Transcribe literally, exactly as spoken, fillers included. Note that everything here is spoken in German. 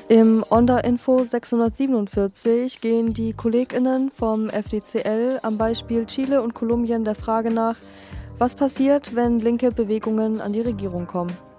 Im Onda-Info sechshundertsiebenundvierzig gehen die KollegInnen vom F D C L am Beispiel Chile und Kolumbien der Frage nach, was passiert, wenn linke Bewegungen an die Regierung kommen.